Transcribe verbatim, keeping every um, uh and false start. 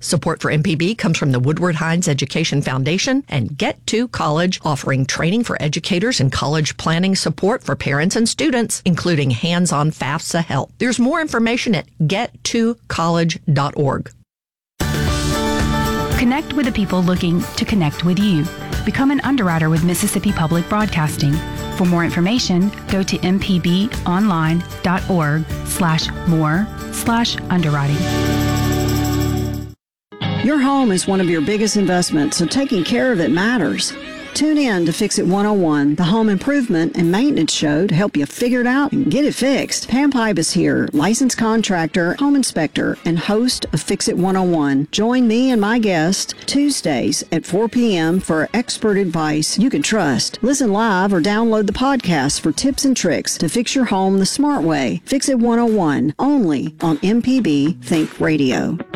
Support for M P B comes from the Woodward Hines Education Foundation and Get to College, offering training for educators and college planning support for parents and students, including hands-on FAFSA help. There's more information at get to college dot org. Connect with the people looking to connect with you. Become an underwriter with Mississippi Public Broadcasting. For more information, go to m p b online dot org slash more slash underwriting. Your home is one of your biggest investments, so taking care of it matters. Tune in to Fix It one oh one, the home improvement and maintenance show to help you figure it out and get it fixed. Pam Pipe is here, licensed contractor, home inspector, and host of Fix It one oh one. Join me and my guest Tuesdays at four p.m. for expert advice you can trust. Listen live or download the podcast for tips and tricks to fix your home the smart way. Fix It one oh one, only on M P B Think Radio.